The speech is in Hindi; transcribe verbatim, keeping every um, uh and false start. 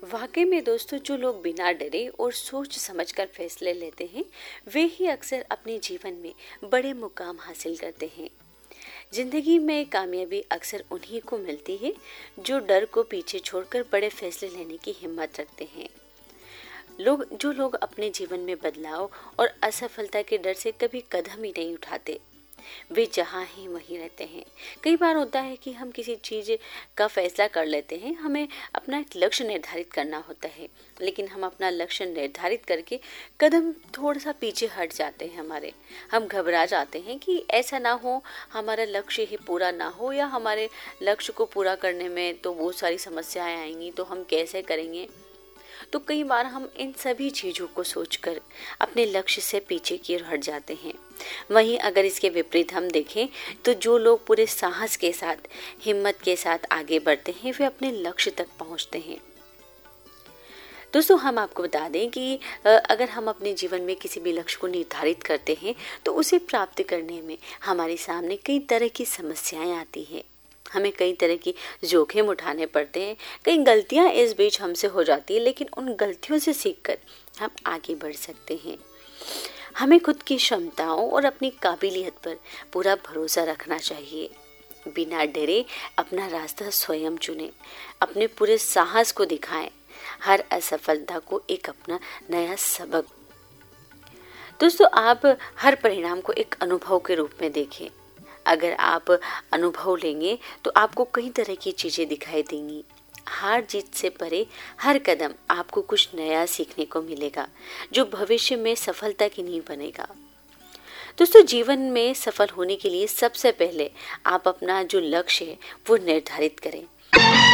वाकई में दोस्तों, जो लोग बिना डरे और सोच समझकर फैसले लेते हैं वे ही अक्सर अपने जीवन में बड़े मुकाम हासिल करते हैं। जिंदगी में कामयाबी अक्सर उन्हीं को मिलती है जो डर को पीछे छोड़कर बड़े फैसले लेने की हिम्मत रखते हैं। लोग जो लोग अपने जीवन में बदलाव और असफलता के डर से कभी कदम ही नहीं उठाते, वे जहाँ हैं वहीं रहते हैं। कई बार होता है कि हम किसी चीज़ का फैसला कर लेते हैं, हमें अपना एक लक्ष्य निर्धारित करना होता है, लेकिन हम अपना लक्ष्य निर्धारित करके कदम थोड़ा सा पीछे हट जाते हैं हमारे। हम घबरा जाते हैं कि ऐसा ना हो हमारा लक्ष्य ही पूरा ना हो, या हमारे लक्ष्य को पूरा करने में तो बहुत सारी समस्याएं आएंगी, तो हम कैसे करेंगे। तो कई बार हम इन सभी चीज़ों को सोचकर अपने लक्ष्य से पीछे की ओर हट जाते हैं। वहीं अगर इसके विपरीत हम देखें तो जो लोग पूरे साहस के साथ, हिम्मत के साथ आगे बढ़ते हैं वे अपने लक्ष्य तक पहुंचते हैं। दोस्तों, हम आपको बता दें कि अगर हम अपने जीवन में किसी भी लक्ष्य को निर्धारित करते हैं तो उसे प्राप्त करने में हमारे सामने कई तरह की समस्याएं आती हैं। हमें कई तरह की जोखिम उठाने पड़ते हैं, कई गलतियां इस बीच हमसे हो जाती है, लेकिन उन गलतियों से सीखकर हम आगे बढ़ सकते हैं। हमें खुद की क्षमताओं और अपनी काबिलियत पर पूरा भरोसा रखना चाहिए। बिना डरे अपना रास्ता स्वयं चुनें, अपने पूरे साहस को दिखाएं। हर असफलता को एक अपना नया सबक। दोस्तों, आप हर परिणाम को एक अनुभव के रूप में देखें। अगर आप अनुभव लेंगे तो आपको कई तरह की चीज़ें दिखाई देंगी। हार जीत से परे हर कदम आपको कुछ नया सीखने को मिलेगा, जो भविष्य में सफलता की नींव बनेगा। दोस्तों, जीवन में सफल होने के लिए सबसे पहले आप अपना जो लक्ष्य है वो निर्धारित करें।